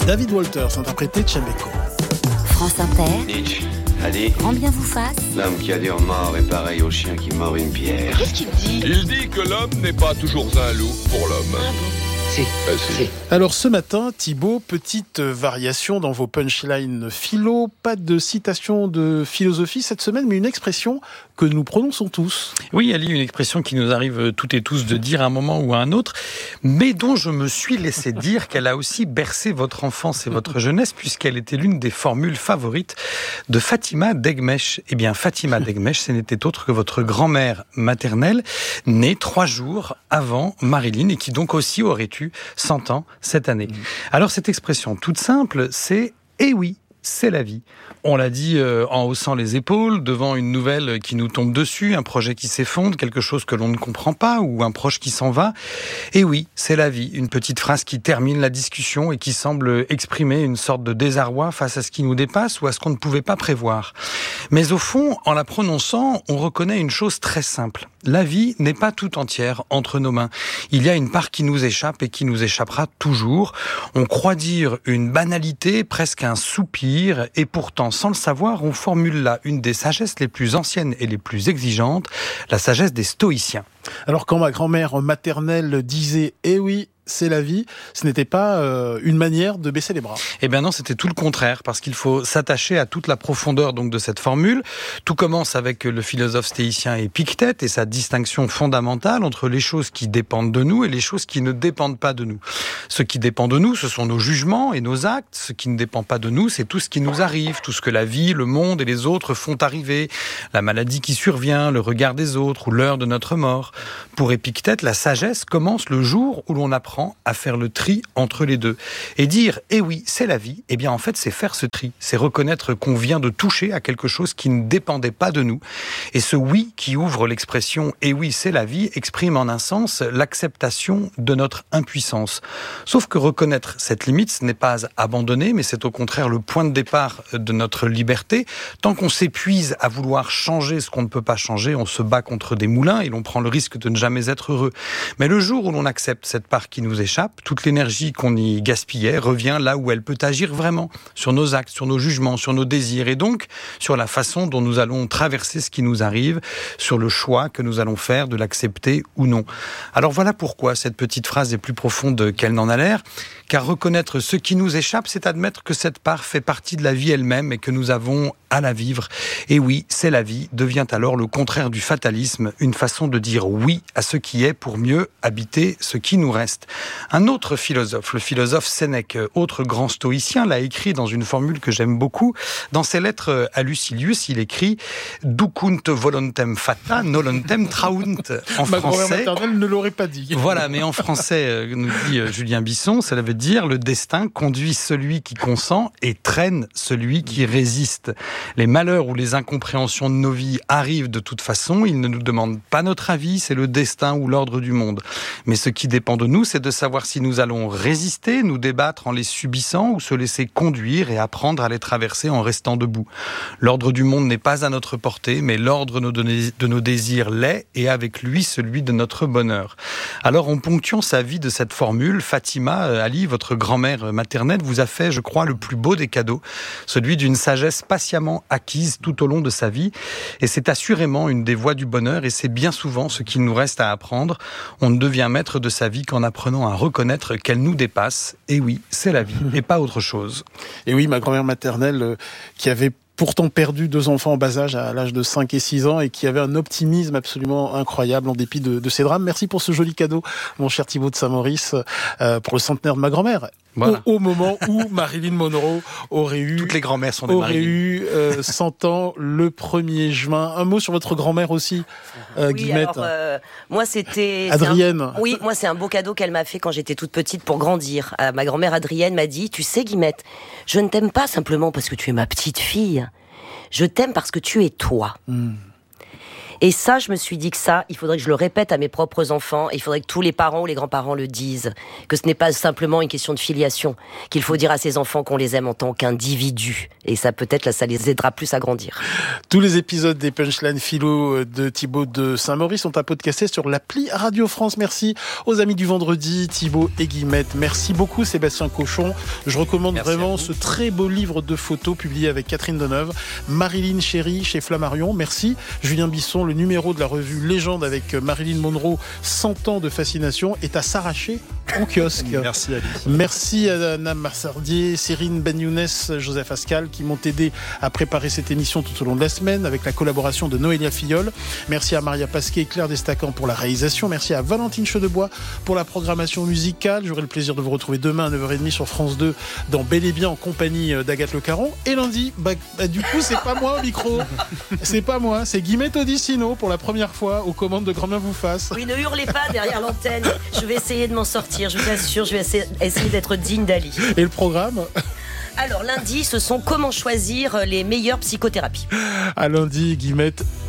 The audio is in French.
David Walters, interprété Tchambeko. France Inter. Nietzsche a dit Grand bien vous fasse. l'homme qui a dit mort est pareil au chien qui mord une pierre. Qu'est-ce qu'il dit ? Il dit que l'homme n'est pas toujours un loup pour l'homme. Si. Si. Alors ce matin, Thibaut, petite variation dans vos punchlines philo, pas de citation de philosophie cette semaine, mais une expression que nous prononçons tous. Oui, Ali, une expression qui nous arrive toutes et tous de dire à un moment ou à un autre, mais dont je me suis laissé dire qu'elle a aussi bercé votre enfance et votre jeunesse, puisqu'elle était l'une des formules favorites de Fatima Degmech. Eh bien, Fatima Degmech, ce n'était autre que votre grand-mère maternelle, née 3 jours avant Marilyn, et qui donc aussi aurait eu 100 ans cette année. Alors, cette expression toute simple, c'est « eh oui ». C'est la vie. On l'a dit en haussant les épaules, devant une nouvelle qui nous tombe dessus, un projet qui s'effondre, quelque chose que l'on ne comprend pas, ou un proche qui s'en va. Et oui, c'est la vie. Une petite phrase qui termine la discussion et qui semble exprimer une sorte de désarroi face à ce qui nous dépasse ou à ce qu'on ne pouvait pas prévoir. Mais au fond, en la prononçant, on reconnaît une chose très simple. La vie n'est pas tout entière entre nos mains. Il y a une part qui nous échappe et qui nous échappera toujours. On croit dire une banalité, presque un soupir, et pourtant, sans le savoir, on formule là une des sagesses les plus anciennes et les plus exigeantes, la sagesse des stoïciens. Alors quand ma grand-mère maternelle disait « eh oui, c'est la vie », ce n'était pas une manière de baisser les bras. Eh bien non, c'était tout le contraire, parce qu'il faut s'attacher à toute la profondeur donc de cette formule. Tout commence avec le philosophe stoïcien Épictète et sa distinction fondamentale entre les choses qui dépendent de nous et les choses qui ne dépendent pas de nous. Ce qui dépend de nous, ce sont nos jugements et nos actes. Ce qui ne dépend pas de nous, c'est tout ce qui nous arrive, tout ce que la vie, le monde et les autres font arriver, la maladie qui survient, le regard des autres ou l'heure de notre mort. Pour Épictète, la sagesse commence le jour où l'on apprend à faire le tri entre les deux. Et dire « eh oui, c'est la vie », eh bien en fait c'est faire ce tri, c'est reconnaître qu'on vient de toucher à quelque chose qui ne dépendait pas de nous. Et ce « oui » qui ouvre l'expression « eh oui, c'est la vie » exprime en un sens l'acceptation de notre impuissance. Sauf que reconnaître cette limite, ce n'est pas abandonner, mais c'est au contraire le point de départ de notre liberté. Tant qu'on s'épuise à vouloir changer ce qu'on ne peut pas changer, on se bat contre des moulins et l'on prend le risque de ne jamais être heureux. Mais le jour où l'on accepte cette part qui nous échappe, toute l'énergie qu'on y gaspillait revient là où elle peut agir vraiment, sur nos actes, sur nos jugements, sur nos désirs, et donc sur la façon dont nous allons traverser ce qui nous arrive, sur le choix que nous allons faire de l'accepter ou non. Alors voilà pourquoi cette petite phrase est plus profonde qu'elle n'en a l'air, car reconnaître ce qui nous échappe, c'est admettre que cette part fait partie de la vie elle-même et que nous avons à la vivre. Et oui, c'est la vie, devient alors le contraire du fatalisme, une façon de dire oui à ce qui est pour mieux habiter ce qui nous reste. Un autre philosophe, le philosophe Sénèque, autre grand stoïcien, l'a écrit dans une formule que j'aime beaucoup. Dans ses lettres à Lucilius, il écrit « Ducunt volontem fata, noluntem traunt ». En Ma grand-mère français, maternelle ne l'aurait pas dit. voilà, mais en français, nous dit Julien Bisson, cela veut dire « Le destin conduit celui qui consent et traîne celui qui résiste ». Les malheurs ou les incompréhensions de nos vies arrivent de toute façon, ils ne nous demandent pas notre avis, c'est le destin ou l'ordre du monde. Mais ce qui dépend de nous, c'est de savoir si nous allons résister, nous débattre en les subissant ou se laisser conduire et apprendre à les traverser en restant debout. L'ordre du monde n'est pas à notre portée, mais l'ordre de nos désirs l'est et avec lui celui de notre bonheur. Alors en ponctuant sa vie de cette formule, Fatima, Ali, votre grand-mère maternelle, vous a fait, je crois, le plus beau des cadeaux, celui d'une sagesse patiemment acquise tout au long de sa vie. Et c'est assurément une des voies du bonheur et c'est bien souvent ce qu'il nous reste à apprendre. On ne devient maître de sa vie qu'en apprenant à reconnaître qu'elle nous dépasse. Et oui, c'est la vie et pas autre chose. Et oui, ma grand-mère maternelle qui avait pourtant perdu 2 enfants en bas âge à l'âge de 5 et 6 ans et qui avait un optimisme absolument incroyable en dépit de ces drames. Merci pour ce joli cadeau, mon cher Thibaut de Saint-Maurice, pour le centenaire de ma grand-mère. Voilà. Au moment où Marilyn Monroe aurait eu... Toutes les grand-mères sont des Marilyn. 100 ans le 1er juin. Un mot sur votre grand-mère aussi, Guillemette. Alors, moi c'était... Adrienne. Oui, moi c'est un beau cadeau qu'elle m'a fait quand j'étais toute petite pour grandir. Ma grand-mère Adrienne m'a dit, tu sais Guillemette, je ne t'aime pas simplement parce que tu es ma petite fille. Je t'aime parce que tu es toi. Et ça, je me suis dit que ça, il faudrait que je le répète à mes propres enfants, et il faudrait que tous les parents ou les grands-parents le disent, que ce n'est pas simplement une question de filiation, qu'il faut dire à ces enfants qu'on les aime en tant qu'individus. Et ça, peut-être, là, ça les aidera plus à grandir. Tous les épisodes des Punchlines Philo de Thibaut de Saint-Maurice sont à podcaster sur l'appli Radio France. Merci aux amis du vendredi, Thibaut et Guillemette. Merci beaucoup, Sébastien Cochon. Je recommande vraiment ce très beau livre de photos publié avec Catherine Deneuve. Marilyn Chéry chez Flammarion. Merci. Julien Bisson, le numéro de la revue Légende avec Marilyn Monroe, 100 ans de fascination, est à s'arracher en kiosque. Merci Ali. Merci à Anna Marsardier, Cyrine Ben-Younes, Joseph Ascal qui m'ont aidé à préparer cette émission tout au long de la semaine avec la collaboration de Noélia Filleul. Merci à Maria Pasquet et Claire Destacan pour la réalisation. Merci à Valentine Chedebois pour la programmation musicale. J'aurai le plaisir de vous retrouver demain à 9h30 sur France 2 dans Bel et Bien en compagnie d'Agathe Le Caron. Et lundi, du coup, c'est pas moi au micro. C'est pas moi, c'est Guillemette Odissino pour la première fois aux commandes de Grand Bien vous fasse. Oui, ne hurlez pas derrière l'antenne. Je vais essayer de m'en sortir, je vous assure. Je vais essayer d'être digne d'Ali. Et le programme ? Alors lundi, ce sont comment choisir les meilleures psychothérapies. À lundi, Guillemette.